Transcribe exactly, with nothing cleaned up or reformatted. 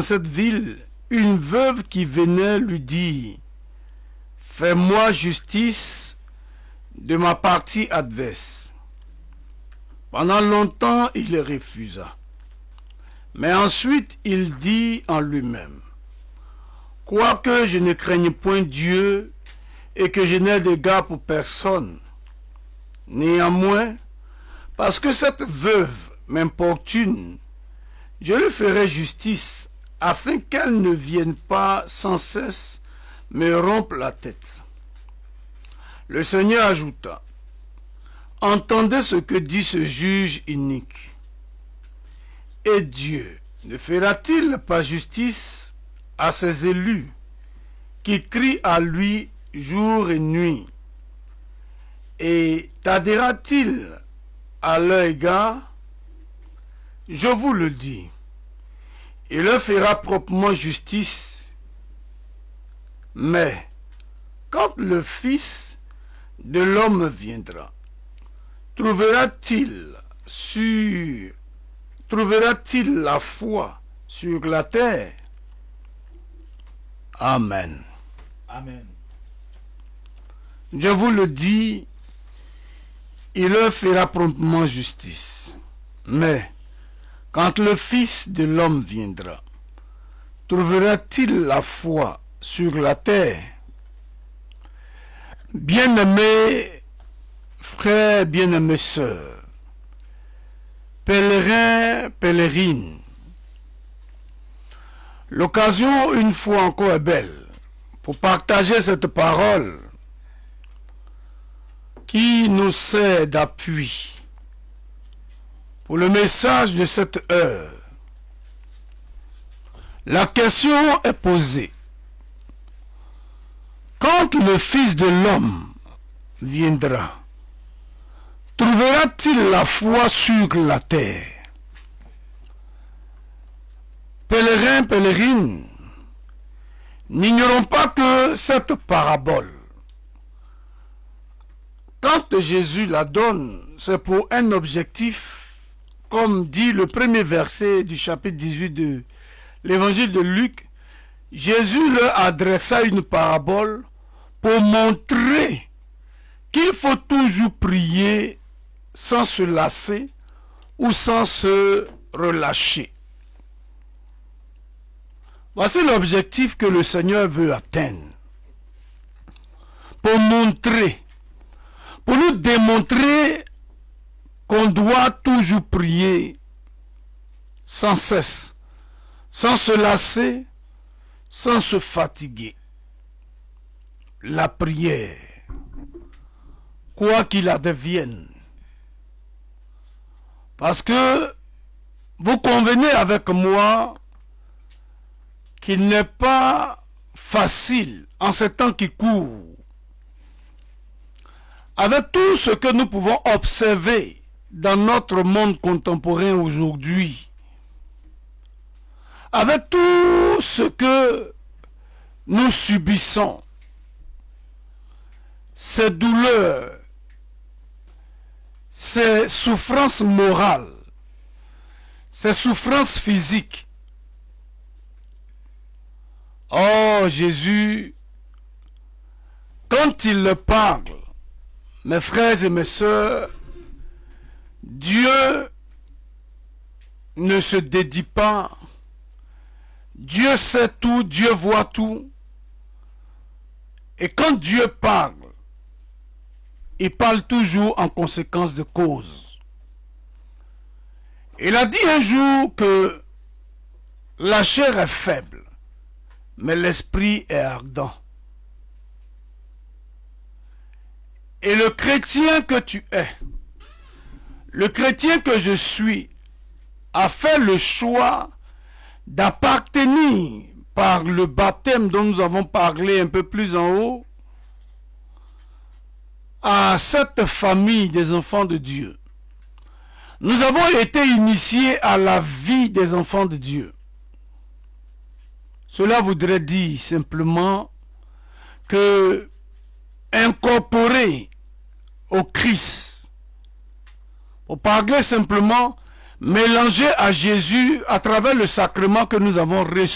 cette ville une veuve qui venait lui dire « Fais-moi justice de ma partie adverse. » Pendant longtemps, il refusa. Mais ensuite, il dit en lui-même « Quoique je ne craigne point Dieu et que je n'ai d'égard pour personne, néanmoins, parce que cette veuve m'importune, je lui ferai justice afin qu'elle ne vienne pas sans cesse me rompre la tête. » Le Seigneur ajouta, « Entendez ce que dit ce juge inique. Et Dieu ne fera-t-il pas justice à ses élus qui crient à lui jour et nuit? Et tardera-t-il à leur égard? Je vous le dis, il leur fera proprement justice. Mais quand le Fils de l'homme viendra, trouvera-t-il sur trouvera-t-il la foi sur la terre? Amen. Amen. Je vous le dis, il leur fera promptement justice. Mais quand le Fils de l'homme viendra, trouvera-t-il la foi sur la terre? Bien-aimés frères, bien-aimées sœurs, pèlerins, pèlerines, l'occasion une fois encore est belle pour partager cette parole qui nous sert d'appui pour le message de cette heure. La question est posée. Quand le Fils de l'homme viendra, trouvera-t-il la foi sur la terre? Pèlerins, pèlerines, n'ignorons pas que cette parabole, quand Jésus la donne, c'est pour un objectif, comme dit le premier verset du chapitre dix-huit de l'évangile de Luc. Jésus leur adressa une parabole pour montrer qu'il faut toujours prier sans se lasser ou sans se relâcher. Voici l'objectif que le Seigneur veut atteindre. Pour montrer, pour nous démontrer qu'on doit toujours prier sans cesse, sans se lasser, sans se fatiguer. La prière, quoi qu'il advienne. Parce que vous convenez avec moi qu'il n'est pas facile en ces temps qui courent, avec tout ce que nous pouvons observer dans notre monde contemporain aujourd'hui, avec tout ce que nous subissons, ces douleurs, ces souffrances morales, ces souffrances physiques. Oh Jésus, quand il le parle, mes frères et mes sœurs, Dieu ne se dédie pas. Dieu sait tout, Dieu voit tout. Et quand Dieu parle, il parle toujours en conséquence de cause. Il a dit un jour que la chair est faible, mais l'esprit est ardent. Et le chrétien que tu es, le chrétien que je suis, a fait le choix d'appartenir par le baptême dont nous avons parlé un peu plus en haut, à cette famille des enfants de Dieu. Nous avons été initiés à la vie des enfants de Dieu. Cela voudrait dire simplement que incorporés au Christ, pour parler simplement, mélangés à Jésus à travers le sacrement que nous avons reçu